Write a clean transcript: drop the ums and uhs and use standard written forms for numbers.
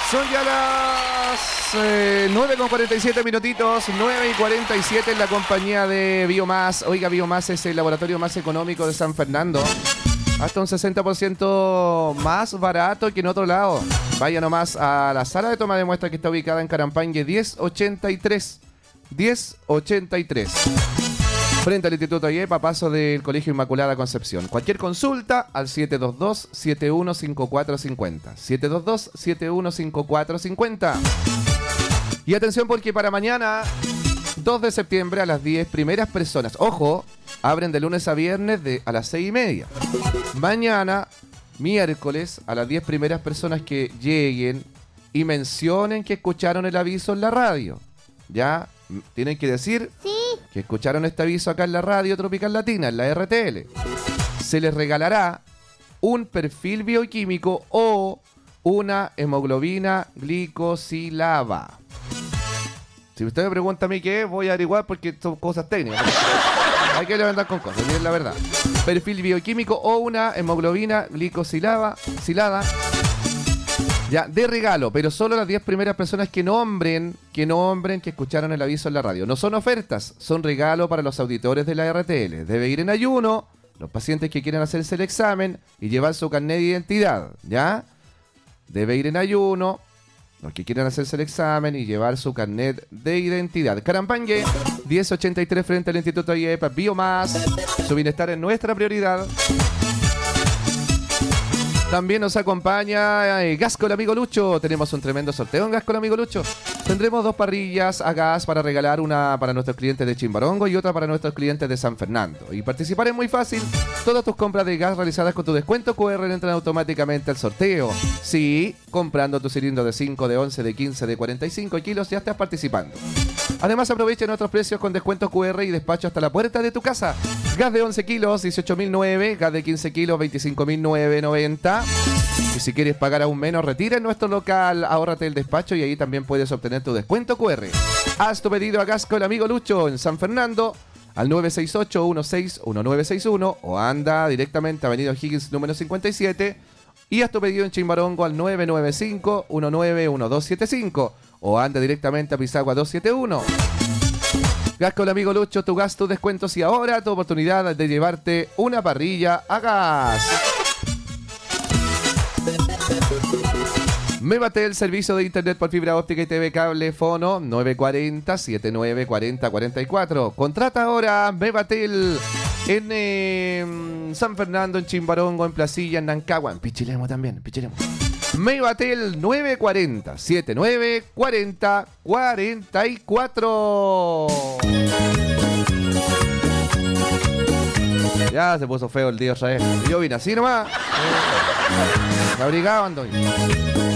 Son ya las 9:47 minutitos, 9:47 en la compañía de Biomás. Oiga, Biomás es el laboratorio más económico de San Fernando. Hasta un 60% más barato que en otro lado. Vaya nomás a la sala de toma de muestra que está ubicada en Carampangue 1083. 1083. Frente al Instituto IEPA, paso del Colegio Inmaculada Concepción. Cualquier consulta al 722-715450. 722-715450. Y atención porque para mañana, 2 de septiembre a las 10, primeras personas. Ojo, abren de lunes a viernes a las 6:30. Mañana, miércoles, a las 10 primeras personas que lleguen y mencionen que escucharon el aviso en la radio. ¿Ya? Tienen que decir que escucharon este aviso acá en la radio Tropical Latina, en la RTL. Se les regalará un perfil bioquímico o una hemoglobina glicosilada. Si usted me pregunta a mí qué es, voy a averiguar porque son cosas técnicas. Hay que levantar con cosas, miren la verdad. Perfil bioquímico o una hemoglobina glicosilada, ya, de regalo, pero solo las 10 primeras personas que nombren que escucharon el aviso en la radio. No son ofertas, son regalo para los auditores de la RTL. Debe ir en ayuno, los pacientes que quieran hacerse el examen y llevar su carnet de identidad, ¿ya? Debe ir en ayuno, los que quieran hacerse el examen y llevar su carnet de identidad. Carampangue, 1083 frente al Instituto IEPA, Biomás. Su bienestar es nuestra prioridad. También nos acompaña Gas con el Amigo Lucho. Tenemos un tremendo sorteo en Gas con el Amigo Lucho. Tendremos 2 parrillas a gas para regalar, una para nuestros clientes de Chimbarongo y otra para nuestros clientes de San Fernando. Y participar es muy fácil. Todas tus compras de gas realizadas con tu descuento QR entran automáticamente al sorteo. Sí, comprando tu cilindro de 5, de 11, de 15, de 45 kilos ya estás participando. Además, aprovecha nuestros precios con descuento QR y despacho hasta la puerta de tu casa. Gas de 11 kilos, 18.009. Gas de 15 kilos, 25.990. Y si quieres pagar aún menos, retira en nuestro local, ahórrate el despacho y ahí también puedes obtener tu descuento QR. Haz tu pedido a Gas con el Amigo Lucho en San Fernando al 968-161961 o anda directamente a Avenida Higgins número 57 y haz tu pedido en Chimbarongo al 995-191275 o anda directamente a Pisagua 271. Gas con el Amigo Lucho, tu gas, tus descuentos y ahora tu oportunidad de llevarte una parrilla a gas. Mevatel, servicio de internet por fibra óptica y TV cable, fono 940-7940-44. Contrata ahora Mevatel en San Fernando, en Chimbarongo, en Placilla, en Nancagua, en Pichilemu también, Pichilemu. Mevatel 940-7940-44. Ya se puso feo el día otra vez. Yo vine así nomás. Abrigado ando.